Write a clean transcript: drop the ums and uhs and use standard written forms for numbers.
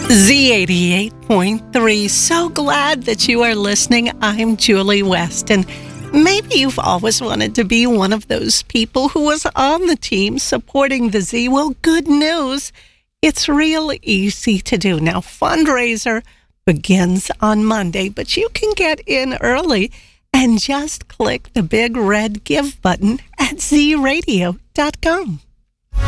Z88.3. So glad that you are listening. I'm Julie West, and maybe you've always wanted to be one of those people who was on the team supporting the Z. Well, good news. It's real easy to do. Now, fundraiser begins on Monday, but you can get in early and just click the big red give button at zradio.com.